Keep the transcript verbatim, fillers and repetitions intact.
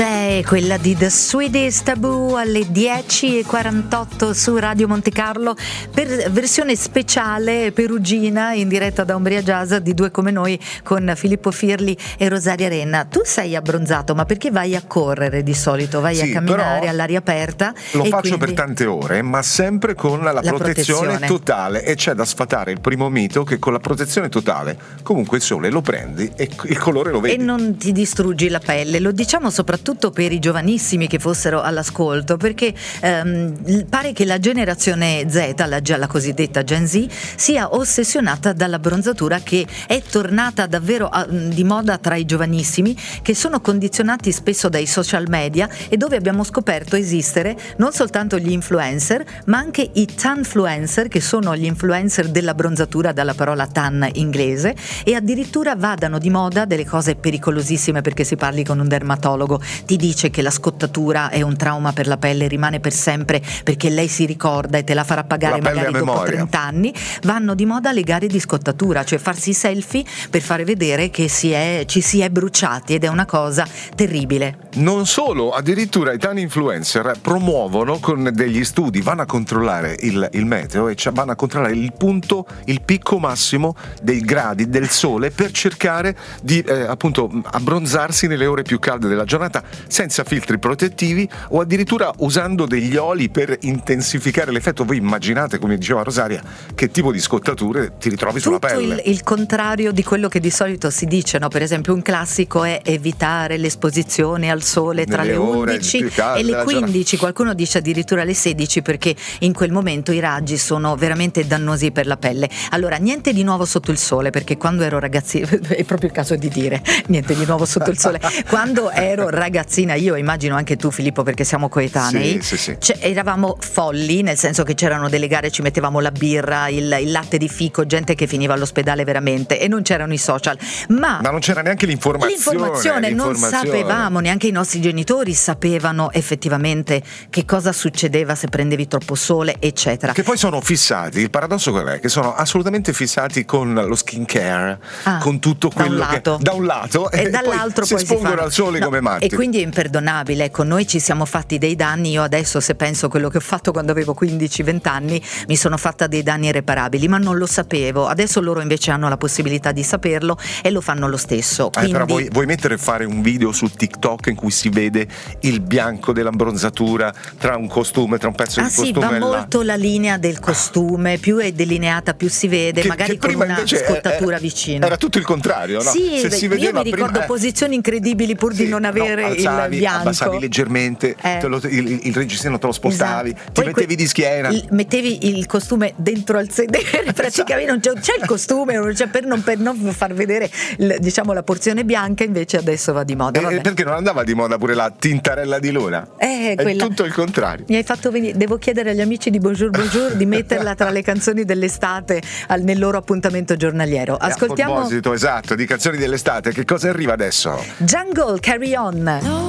È quella di The Sweetest Taboo alle dieci e quarantotto su Radio Monte Carlo per versione speciale perugina in diretta da Umbria Jazz di Due Come Noi con Filippo Firli e Rosaria Renna. Tu sei abbronzato, ma perché vai a correre di solito? Vai sì, a camminare all'aria aperta? Lo e faccio quindi... per tante ore, ma sempre con la, la protezione, protezione totale, e c'è da sfatare il primo mito che con la protezione totale comunque il sole lo prendi e il colore lo vedi. E non ti distruggi la pelle. Lo diciamo soprattutto per i giovanissimi che fossero all'ascolto, perché ehm, pare che la generazione Z, la, la cosiddetta Gen Z, sia ossessionata dalla bronzatura, che è tornata davvero a, di moda tra i giovanissimi, che sono condizionati spesso dai social media e dove abbiamo scoperto esistere non soltanto gli influencer ma anche i tanfluencer, che sono gli influencer della bronzatura, dalla parola tan inglese, e addirittura vadano di moda delle cose pericolosissime, perché si parli con un dermatologo ti dice che la scottatura è un trauma per la pelle, rimane per sempre perché lei si ricorda e te la farà pagare magari dopo trenta anni. Vanno di moda le gare di scottatura, cioè farsi selfie per fare vedere che si è, ci si è bruciati, ed è una cosa terribile. Non solo, addirittura i tan influencer promuovono con degli studi, vanno a controllare il, il meteo e cioè vanno a controllare il punto, il picco massimo dei gradi del sole per cercare di eh, appunto abbronzarsi nelle ore più calde della giornata, senza filtri protettivi o addirittura usando degli oli per intensificare l'effetto. Voi immaginate, come diceva Rosaria, che tipo di scottature ti ritrovi Tutto sulla pelle. Il, il contrario di quello che di solito si dice, no? Per esempio un classico è evitare l'esposizione al sole tra Nelle le undici e le quindici, qualcuno dice addirittura le sedici, perché in quel momento i raggi sono veramente dannosi per la pelle. Allora, niente di nuovo sotto il sole, perché quando ero ragazzina, è proprio il caso di dire niente di nuovo sotto il sole, quando ero ragazzina, io immagino anche tu Filippo, perché siamo coetanei, sì, sì, sì. Cioè, eravamo folli, nel senso che c'erano delle gare, ci mettevamo la birra, il, il latte di fico, gente che finiva all'ospedale veramente, e non c'erano i social, ma, ma non c'era neanche l'informazione, l'informazione, l'informazione. Non sapevamo, neanche i nostri genitori sapevano effettivamente che cosa succedeva se prendevi troppo sole, eccetera. Che poi sono fissati, il paradosso qual è? Che sono assolutamente fissati con lo skin care, ah, con tutto quello da che da un lato e, e dall'altro poi, poi si espongono si al sole, no, come matti. E quindi è imperdonabile. Ecco, noi ci siamo fatti dei danni. Io adesso, se penso a quello che ho fatto quando avevo quindici venti anni, mi sono fatta dei danni irreparabili, ma non lo sapevo. Adesso loro invece hanno la possibilità di saperlo e lo fanno lo stesso. Eh, quindi... però vuoi, vuoi mettere fare un video su TikTok in cui si vede il bianco dell'abbronzatura tra un costume, tra un pezzo ah, di sì, costume va e molto la linea del costume, più è delineata più si vede, che, magari che con prima una scottatura era, vicino. Era tutto il contrario, no? Sì, Se si io vedeva mi ricordo prima, posizioni incredibili pur sì, di non avere no, alzavi, il bianco. abbassavi leggermente, eh. te lo, il, il reggiseno te lo spostavi, esatto. ti Poi mettevi que- di schiena, il, mettevi il costume dentro al sedere, praticamente non c'è, c'è il costume, non c'è, per, non, per non far vedere il, diciamo la porzione bianca. Invece adesso va di moda. E, perché non andava di moda pure la tintarella di luna? Eh, è quella... tutto il contrario. Mi hai fatto venire, devo chiedere agli amici di Bonjour Bonjour di metterla tra le canzoni dell'estate al, nel loro appuntamento giornaliero. Ascoltiamo. A proposito, esatto, di canzoni dell'estate, che cosa arriva adesso? Jungle, Carry On.